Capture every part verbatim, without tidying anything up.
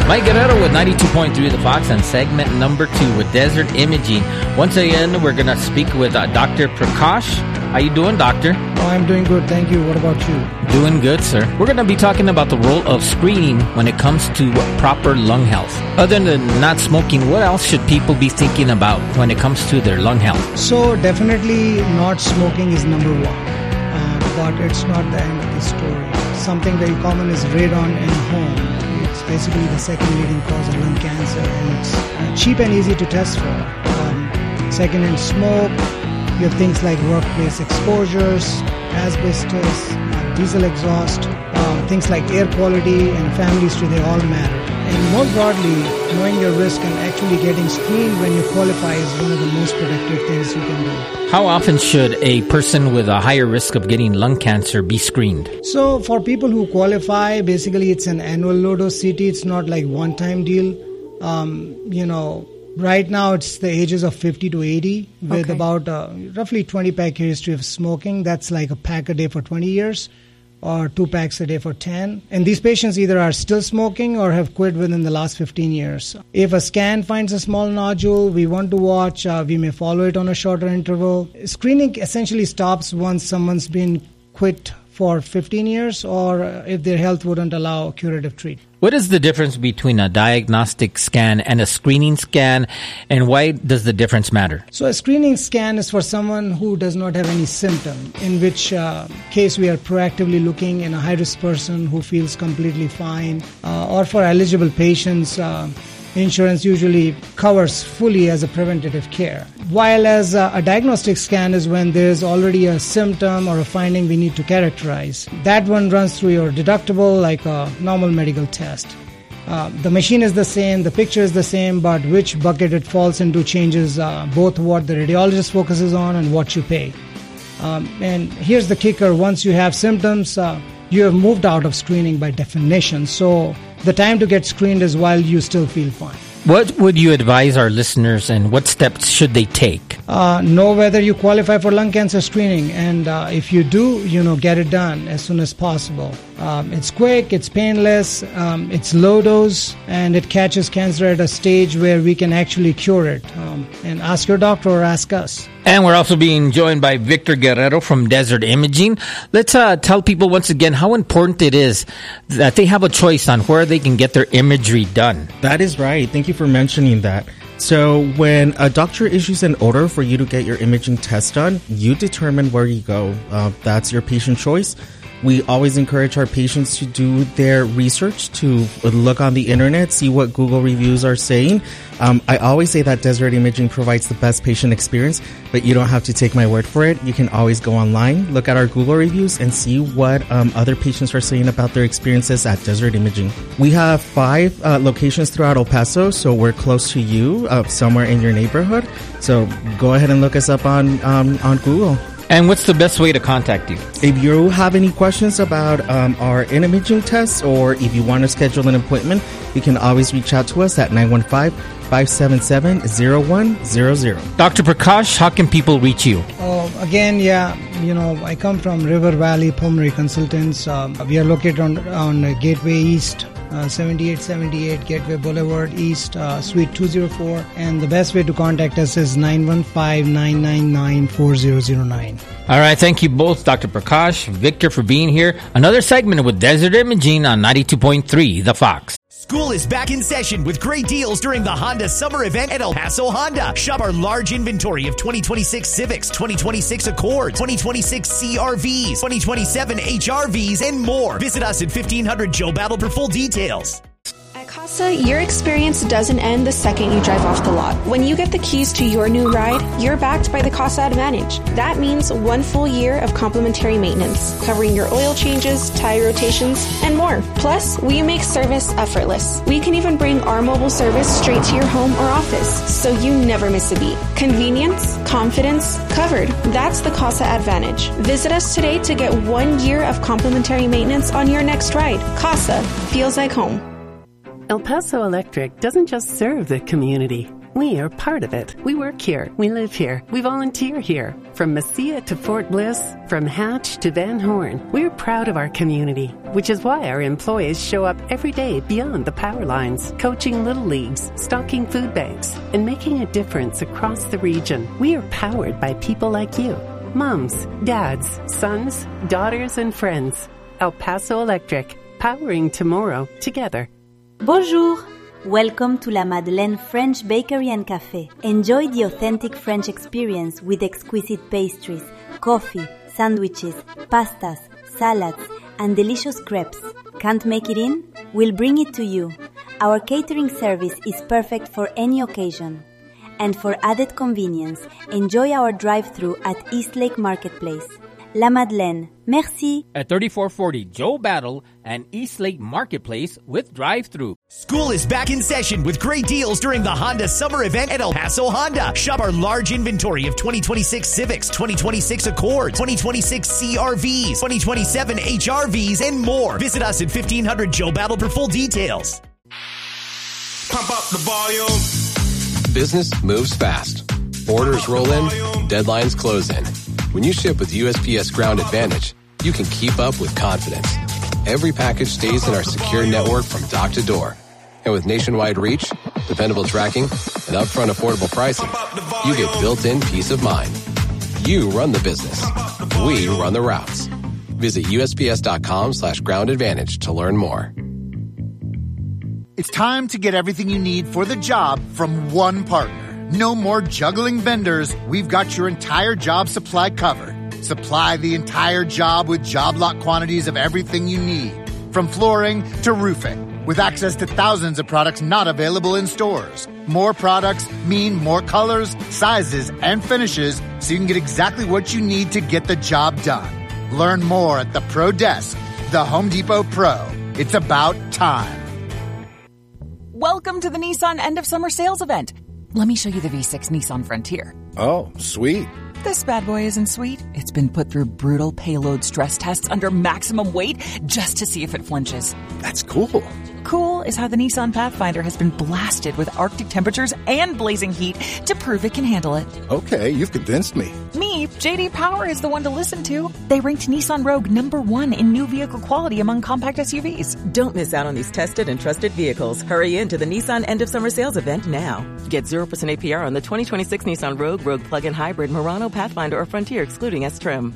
Mike Guerrero with ninety-two point three The Fox on segment number two with Desert Imaging. Once again, we're going to speak with uh, Doctor Prakash. How you doing, doctor? Oh, I'm doing good, thank you. What about you? Doing good, sir. We're going to be talking about the role of screening when it comes to proper lung health. Other than not smoking, what else should people be thinking about when it comes to their lung health? So definitely not smoking is number one, uh, but it's not the end of the story. Something very common is radon in home. It's basically the second leading cause of lung cancer, and it's uh, cheap and easy to test for. Um, second in smoke, you have things like workplace exposures, asbestos, uh, diesel exhaust, uh, things like air quality and family history, they all matter. And more broadly, knowing your risk and actually getting screened when you qualify is one of the most productive things you can do. How often should a person with a higher risk of getting lung cancer be screened? So for people who qualify, basically it's an annual low-dose C T. It's not like one-time deal. Um, you know, right now it's the ages of fifty to eighty with Okay. about uh, roughly twenty pack history of smoking. That's like a pack a day for twenty years. Or two packs a day for ten. And these patients either are still smoking or have quit within the last fifteen years. If a scan finds a small nodule, we want to watch, uh, we may follow it on a shorter interval. Screening essentially stops once someone's been quit for fifteen years or if their health wouldn't allow curative treatment. What is the difference between a diagnostic scan and a screening scan, and why does the difference matter? So a screening scan is for someone who does not have any symptom, in which uh, case we are proactively looking in a high-risk person who feels completely fine, uh, or for eligible patients, uh, insurance usually covers fully as a preventative care. While as a, a diagnostic scan is when there's already a symptom or a finding we need to characterize. That one runs through your deductible like a normal medical test. Uh, the machine is the same, the picture is the same, but which bucket it falls into changes uh, both what the radiologist focuses on and what you pay. Um, and here's the kicker, once you have symptoms, uh, you have moved out of screening by definition. So the time to get screened is while you still feel fine. What would you advise our listeners, and what steps should they take? Uh, know whether you qualify for lung cancer screening, and uh, if you do, you know, get it done as soon as possible. Um, it's quick, it's painless, um, it's low dose, and it catches cancer at a stage where we can actually cure it. Um, and ask your doctor or ask us. And we're also being joined by Victor Guerrero from Desert Imaging. Let's uh, tell people once again how important it is that they have a choice on where they can get their imagery done. That is right. Thank you for mentioning that. So when a doctor issues an order for you to get your imaging test done, you determine where you go. Uh, that's your patient choice. We always encourage our patients to do their research, to look on the internet, see what Google reviews are saying. Um, I always say that Desert Imaging provides the best patient experience, but you don't have to take my word for it. You can always go online, look at our Google reviews, and see what um, other patients are saying about their experiences at Desert Imaging. We have five uh, locations throughout El Paso, so we're close to you, uh, somewhere in your neighborhood. So go ahead and look us up on um, on Google. And what's the best way to contact you? If you have any questions about um, our imaging tests, or if you want to schedule an appointment, you can always reach out to us at nine one five, five seven seven, zero one zero zero. Doctor Prakash, how can people reach you? Oh, again, yeah, you know, I come from River Valley Pulmonary Consultants. Um, we are located on, on uh, Gateway East, uh, seventy-eight seventy-eight Gateway Boulevard East, uh, Suite two oh four. And the best way to contact us is nine one five, nine nine nine, four zero zero nine. All right, thank you both, Doctor Prakash, Victor, for being here. Another segment with Desert Imaging on ninety-two point three The Fox. School is back in session with great deals during the Honda Summer Event at El Paso Honda. Shop our large inventory of twenty twenty-six Civics, twenty twenty-six Accords, twenty twenty-six C R Vs, twenty twenty-seven H R Vs, and more. Visit us at fifteen hundred Joe Battle for full details. At Casa, your experience doesn't end the second you drive off the lot. When you get the keys to your new ride, you're backed by the Casa Advantage. That means one full year of complimentary maintenance, covering your oil changes, tire rotations, and more. Plus, we make service effortless. We can even bring our mobile service straight to your home or office, so you never miss a beat. Convenience, confidence, covered. That's the Casa Advantage. Visit us today to get one year of complimentary maintenance on your next ride. Casa feels like home. El Paso Electric doesn't just serve the community. We are part of it. We work here. We live here. We volunteer here. From Mesilla to Fort Bliss, from Hatch to Van Horn, we're proud of our community, which is why our employees show up every day beyond the power lines, coaching little leagues, stocking food banks, and making a difference across the region. We are powered by people like you. Moms, dads, sons, daughters, and friends. El Paso Electric, powering tomorrow together. Bonjour! Welcome to La Madeleine French Bakery and Café. Enjoy the authentic French experience with exquisite pastries, coffee, sandwiches, pastas, salads, and delicious crepes. Can't make it in? We'll bring it to you. Our catering service is perfect for any occasion. And for added convenience, enjoy our drive-thru at Eastlake Marketplace. La Madeleine. Merci. At thirty-four forty Joe Battle and Eastlake Marketplace with drive-thru. School is back in session with great deals during the Honda Summer Event at El Paso Honda. Shop our large inventory of twenty twenty-six Civics, twenty twenty-six Accords, twenty twenty-six C R Vs, twenty twenty-seven H R Vs, and more. Visit us at fifteen hundred Joe Battle for full details. Pump up the volume. Business moves fast. Orders roll in, deadlines close in. When you ship with U S P S Ground Advantage, you can keep up with confidence. Every package stays in our secure network from dock to door. And with nationwide reach, dependable tracking, and upfront affordable pricing, you get built-in peace of mind. You run the business. We run the routes. Visit USPS.com slash ground advantage to learn more. It's time to get everything you need for the job from one partner. No more juggling vendors. We've got your entire job supply covered. Supply the entire job with job lot quantities of everything you need, from flooring to roofing, with access to thousands of products not available in stores. More products mean more colors, sizes, and finishes, so you can get exactly what you need to get the job done. Learn more at the Pro Desk, the Home Depot Pro. It's about time. Welcome to the Nissan End of Summer Sales Event. Let me show you the V six Nissan Frontier. Oh, sweet. This bad boy isn't sweet. It's been put through brutal payload stress tests under maximum weight just to see if it flinches. That's cool. Cool is how the Nissan Pathfinder has been blasted with Arctic temperatures and blazing heat to prove it can handle it. Okay, you've convinced me. Me, J D Power is the one to listen to. They ranked Nissan Rogue number one in new vehicle quality among compact S U Vs. Don't miss out on these tested and trusted vehicles. Hurry into the Nissan End of Summer Sales Event now. Get zero percent A P R on the twenty twenty-six Nissan Rogue, Rogue Plug-in Hybrid, Murano, Pathfinder, or Frontier, excluding S-Trim.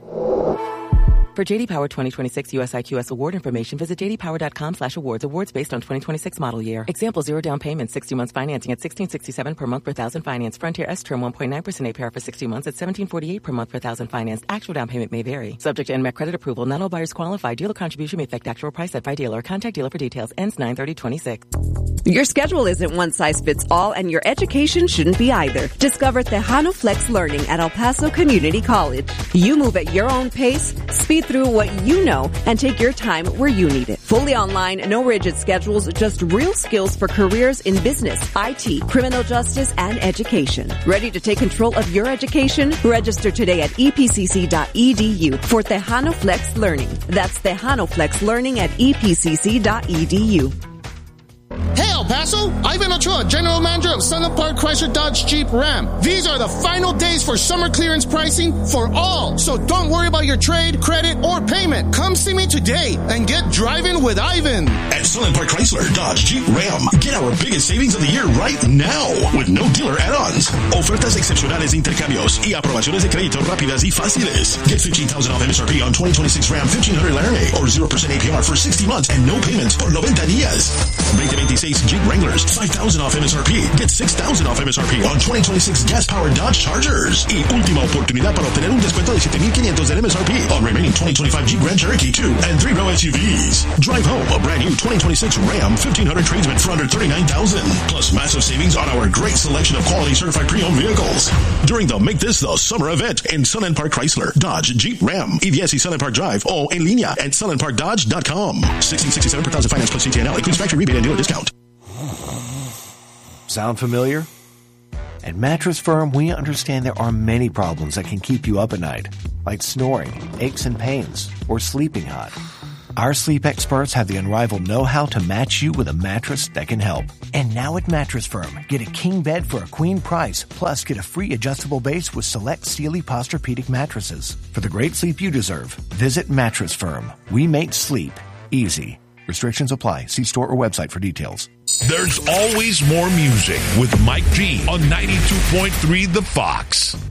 For J D Power twenty twenty-six U S I Q S award information, visit j d power dot com slash awards. Awards based on twenty twenty-six model year. Example, zero down payment, sixty months financing at sixteen sixty-seven per month per thousand finance. Frontier S-Term one point nine percent A P R for sixty months at seventeen forty-eight per month per thousand finance. Actual down payment may vary. Subject to N M A C credit approval. Not all buyers qualify. Dealer contribution may affect actual price set by dealer. Contact dealer for details. Ends nine thirty twenty-six. Your schedule isn't one size fits all, and your education shouldn't be either. Discover Tejano Flex Learning at El Paso Community College. You move at your own pace, speed through what you know, and take your time where you need it. Fully online, no rigid schedules, just real skills for careers in business, I T, criminal justice, and education. Ready to take control of your education? Register today at e p c c dot e d u for Tejano Flex Learning. That's Tejano Flex Learning at e p c c dot e d u. Hey, El Paso! Ivan Ochoa, General Manager of Sunland Park Chrysler Dodge Jeep Ram. These are the final days for summer clearance pricing for all. So don't worry about your trade, credit, or payment. Come see me today and get driving with Ivan. At Sunland Park Chrysler Dodge Jeep Ram, get our biggest savings of the year right now with no dealer add-ons. Ofertas excepcionales de intercambios y aprobaciones de crédito rápidas y fáciles. Get fifteen thousand off M S R P on twenty twenty-six Ram fifteen hundred Laramie or zero percent A P R for sixty months and no payments por noventa días. twenty twenty-six Jeep Wranglers, five thousand off M S R P. Get six thousand off M S R P on twenty twenty-six gas-powered Dodge Chargers. Y última oportunidad para obtener un descuento de siete mil quinientos del M S R P on remaining twenty twenty-five Jeep Grand Cherokee two and three row S U Vs. Drive home a brand new twenty twenty-six Ram fifteen hundred tradesman for under thirty-nine thousand dollars. Plus massive savings on our great selection of quality certified pre-owned vehicles. During the Make This the Summer event in Sunland Park Chrysler, Dodge, Jeep, Ram, E V S y Sunland Park Drive o en línea at sunland park dodge dot com. sixteen sixty-seven per thousand finance plus C T N L. Includes factory rebate and dealer discount. Sound familiar? At Mattress Firm, we understand there are many problems that can keep you up at night, like snoring, aches and pains, or sleeping hot. Our sleep experts have the unrivaled know-how to match you with a mattress that can help. And now at Mattress Firm, get a king bed for a queen price, plus get a free adjustable base with select Sealy Posturepedic mattresses. For the great sleep you deserve, visit Mattress Firm. We make sleep easy. Restrictions apply. See store or website for details. There's always more music with Mike G on ninety-two point three The Fox.